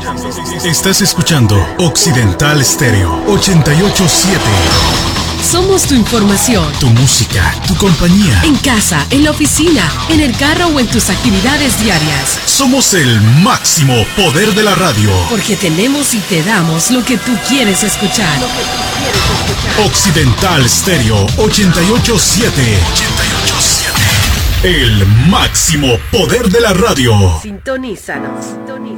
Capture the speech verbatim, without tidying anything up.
Estás escuchando Occidental Stereo ochenta y ocho punto siete. Somos tu información, tu música, tu compañía. En casa, en la oficina, en el carro o en tus actividades diarias. Somos el máximo poder de la radio. Porque tenemos y te damos lo que tú quieres escuchar. Lo que tú quieres escuchar. Occidental Stereo ochenta y ocho punto siete. ochenta y ocho punto siete. El máximo poder de la radio. Sintonízanos. Sintonízanos.